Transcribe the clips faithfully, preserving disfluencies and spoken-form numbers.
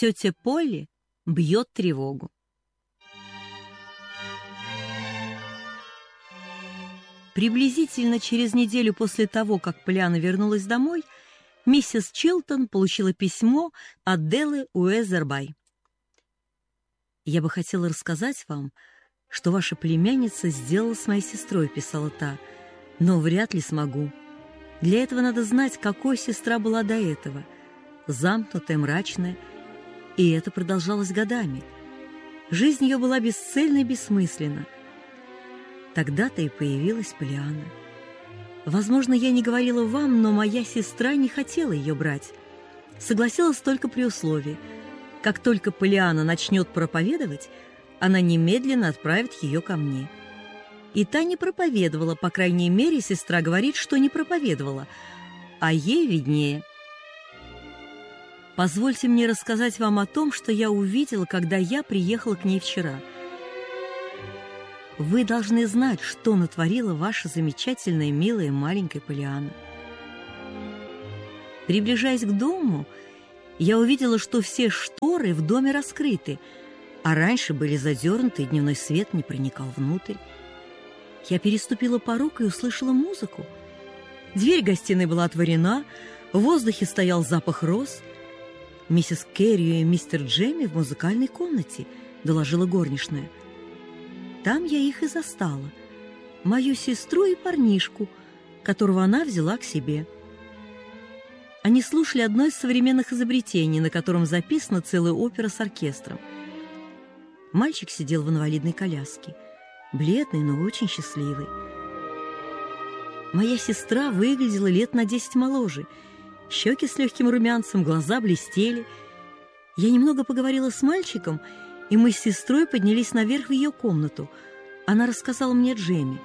Тетя Полли бьет тревогу. Приблизительно через неделю после того, как Полианна вернулась домой, миссис Чилтон получила письмо от Делы Уэзербай. «Я бы хотела рассказать вам, что ваша племянница сделала с моей сестрой», — писала та, — «но вряд ли смогу. Для этого надо знать, какой сестра была до этого, замкнутая, мрачная, и это продолжалось годами. Жизнь ее была бесцельна и бессмысленна. Тогда-то и появилась Полианна. Возможно, я не говорила вам, но моя сестра не хотела ее брать. Согласилась только при условии: как только Полианна начнет проповедовать, она немедленно отправит ее ко мне. И та не проповедовала, по крайней мере, сестра говорит, что не проповедовала, а ей виднее. Позвольте мне рассказать вам о том, что я увидела, когда я приехала к ней вчера. Вы должны знать, что натворила ваша замечательная, милая маленькая Полианна. Приближаясь к дому, я увидела, что все шторы в доме раскрыты, а раньше были задернуты, и дневной свет не проникал внутрь. Я переступила порог и услышала музыку. Дверь гостиной была отворена, в воздухе стоял запах роз. «Миссис Керри и мистер Джемми в музыкальной комнате», — доложила горничная. Там я их и застала, мою сестру и парнишку, которого она взяла к себе. Они слушали одно из современных изобретений, на котором записана целая опера с оркестром. Мальчик сидел в инвалидной коляске, бледный, но очень счастливый. Моя сестра выглядела лет на десять моложе, щеки с легким румянцем, глаза блестели. Я немного поговорила с мальчиком, и мы с сестрой поднялись наверх в ее комнату. Она рассказала мне о Джемме.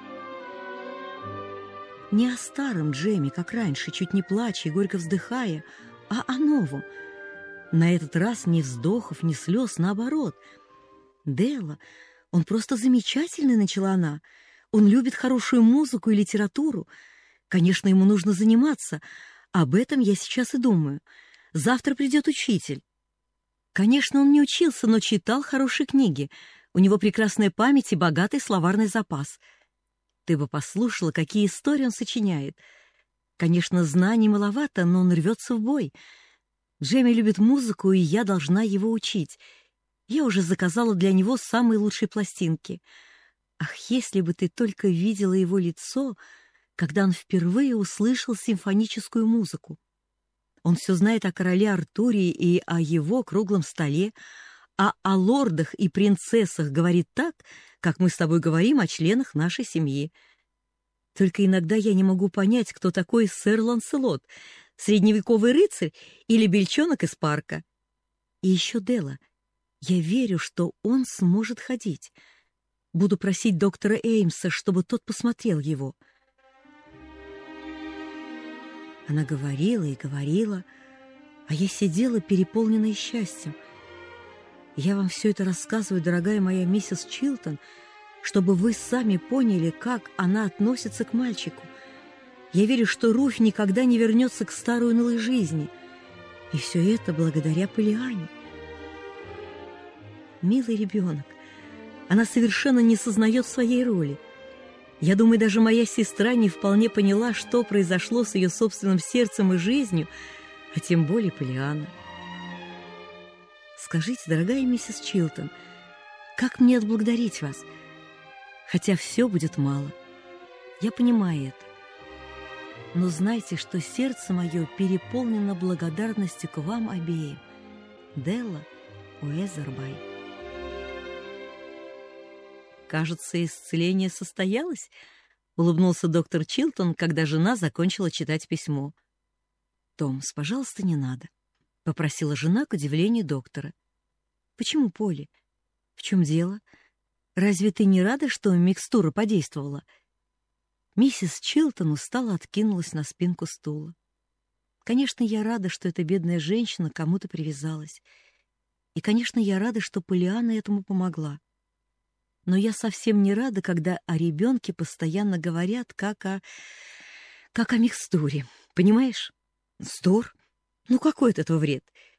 Не о старом Джемме, как раньше, чуть не плача и горько вздыхая, а о новом. На этот раз ни вздохов, ни слез, наоборот. «Делла, он просто замечательный», — начала она. «Он любит хорошую музыку и литературу. Конечно, ему нужно заниматься. Об этом я сейчас и думаю. Завтра придет учитель. Конечно, он не учился, но читал хорошие книги. У него прекрасная память и богатый словарный запас. Ты бы послушала, какие истории он сочиняет. Конечно, знаний маловато, но он рвется в бой. Джемми любит музыку, и я должна его учить. Я уже заказала для него самые лучшие пластинки. Ах, если бы ты только видела его лицо, когда он впервые услышал симфоническую музыку. Он все знает о короле Артуре и о его круглом столе, а о лордах и принцессах говорит так, как мы с тобой говорим о членах нашей семьи. Только иногда я не могу понять, кто такой сэр Ланселот, средневековый рыцарь или бельчонок из парка. И еще Делла, я верю, что он сможет ходить. Буду просить доктора Эймса, чтобы тот посмотрел его. Она говорила и говорила, а я сидела, переполненная счастьем. Я вам все это рассказываю, дорогая моя миссис Чилтон, чтобы вы сами поняли, как она относится к мальчику. Я верю, что Руфь никогда не вернется к старой унылой жизни. И все это благодаря Полианне. Милый ребенок, она совершенно не сознает своей роли. Я думаю, даже моя сестра не вполне поняла, что произошло с ее собственным сердцем и жизнью, а тем более Полианна. Скажите, дорогая миссис Чилтон, как мне отблагодарить вас? Хотя все будет мало. Я понимаю это. Но знайте, что сердце мое переполнено благодарностью к вам обеим. Делла Уэзербай. «Кажется, исцеление состоялось», — улыбнулся доктор Чилтон, когда жена закончила читать письмо. «Томас, пожалуйста, не надо», — попросила жена к удивлению доктора. «Почему, Полли? В чем дело? Разве ты не рада, что микстура подействовала?» Миссис Чилтон устало откинулась на спинку стула. «Конечно, я рада, что эта бедная женщина кому-то привязалась. И, конечно, я рада, что Полианна этому помогла. Но я совсем не рада, когда о ребенке постоянно говорят, как о... как о микстуре. Понимаешь? Вздор. Ну какой от этого вред?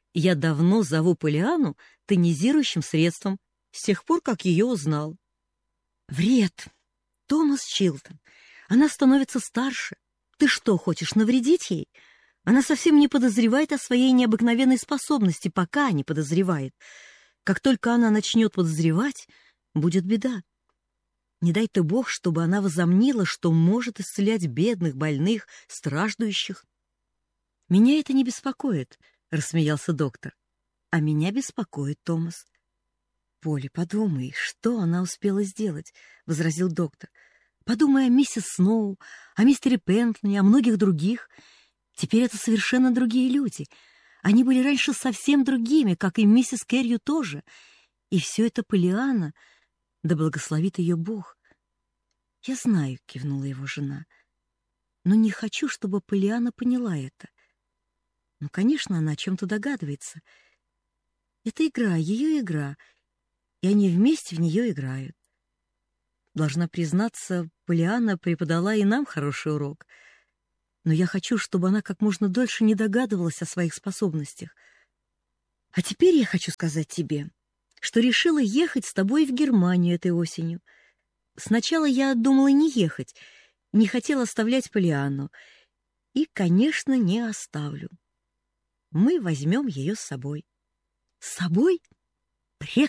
Я давно зову Полианну тонизирующим средством, с тех пор, как ее узнал. Вред. Томас Чилтон. Она становится старше. Ты что, хочешь навредить ей? Она совсем не подозревает о своей необыкновенной способности, пока не подозревает. Как только она начнет подозревать, будет беда. Не дай ты Бог, чтобы она возомнила, что может исцелять бедных, больных, страждущих. Меня это не беспокоит, — рассмеялся доктор. А меня беспокоит Томас. Полли, подумай, что она успела сделать, — возразил доктор. Подумай о миссис Сноу, о мистере Пентлоне, о многих других. Теперь это совершенно другие люди. Они были раньше совсем другими, как и миссис Керрью тоже. И все это Полианна, да благословит ее Бог. Я знаю, — кивнула его жена, — но не хочу, чтобы Полианна поняла это. Ну, конечно, она о чем-то догадывается. Это игра, ее игра, и они вместе в нее играют. Должна признаться, Полианна преподала и нам хороший урок. Но я хочу, чтобы она как можно дольше не догадывалась о своих способностях. А теперь я хочу сказать тебе, что решила ехать с тобой в Германию этой осенью. Сначала я думала не ехать, не хотела оставлять Полианну. И, конечно, не оставлю. Мы возьмем ее с собой. С собой? Прекрасно!